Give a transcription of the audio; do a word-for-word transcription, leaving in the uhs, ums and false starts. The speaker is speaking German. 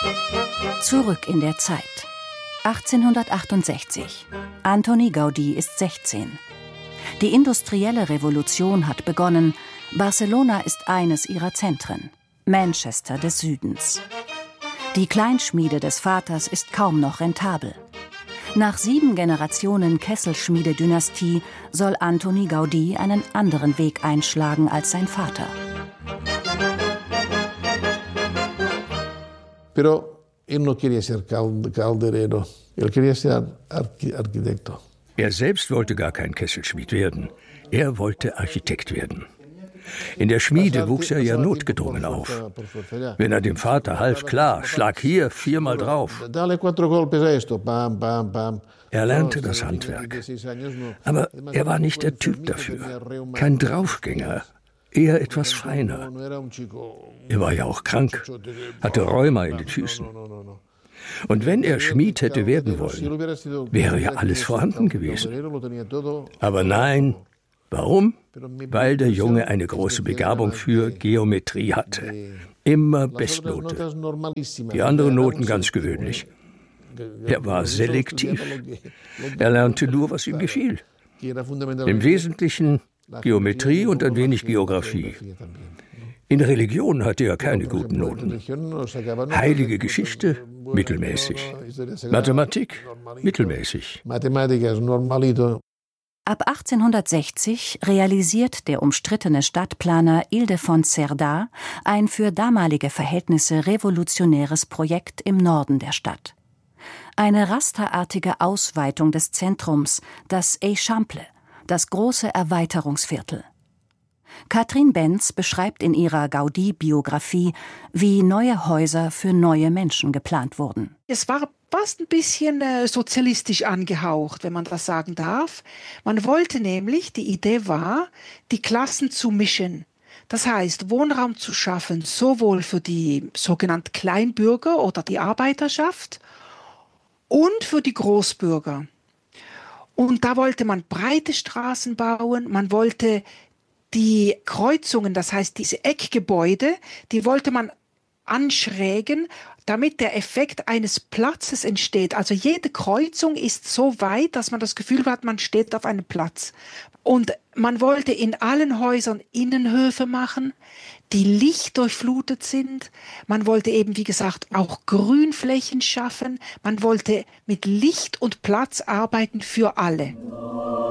Zurück in der Zeit. achtzehnhundertachtundsechzig. Antoni Gaudí ist sechzehn. Die industrielle Revolution hat begonnen. Barcelona ist eines ihrer Zentren. Manchester des Südens. Die Kleinschmiede des Vaters ist kaum noch rentabel. Nach sieben Generationen Kesselschmiede-Dynastie soll Antoni Gaudí einen anderen Weg einschlagen als sein Vater. Pero él no quería ser calderero, él quería ser arquitecto. Er selbst wollte gar kein Kesselschmied werden. Er wollte Architekt werden. In der Schmiede wuchs er ja notgedrungen auf. Wenn er dem Vater half, klar, schlag hier viermal drauf. Er lernte das Handwerk. Aber er war nicht der Typ dafür. Kein Draufgänger, eher etwas feiner. Er war ja auch krank, hatte Rheuma in den Füßen. Und wenn er Schmied hätte werden wollen, wäre ja alles vorhanden gewesen. Aber nein. Warum? Weil der Junge eine große Begabung für Geometrie hatte. Immer Bestnote. Die anderen Noten ganz gewöhnlich. Er war selektiv. Er lernte nur, was ihm gefiel. Im Wesentlichen Geometrie und ein wenig Geographie. In Religion hatte er keine guten Noten. Heilige Geschichte, mittelmäßig. Mathematik, mittelmäßig. Ab achtzehnhundertsechzig realisiert der umstrittene Stadtplaner Ildefons Cerdà ein für damalige Verhältnisse revolutionäres Projekt im Norden der Stadt. Eine rasterartige Ausweitung des Zentrums, das Eixample, das große Erweiterungsviertel. Katrin Benz beschreibt in ihrer Gaudí-Biografie, wie neue Häuser für neue Menschen geplant wurden. Es war fast ein bisschen äh, sozialistisch angehaucht, wenn man das sagen darf. Man wollte nämlich, die Idee war, die Klassen zu mischen. Das heißt, Wohnraum zu schaffen, sowohl für die sogenannten Kleinbürger oder die Arbeiterschaft und für die Großbürger. Und da wollte man breite Straßen bauen, man wollte die Kreuzungen, das heißt diese Eckgebäude, die wollte man anschrägen, damit der Effekt eines Platzes entsteht. Also jede Kreuzung ist so weit, dass man das Gefühl hat, man steht auf einem Platz. Und man wollte in allen Häusern Innenhöfe machen, die lichtdurchflutet sind. Man wollte eben, wie gesagt, auch Grünflächen schaffen. Man wollte mit Licht und Platz arbeiten für alle.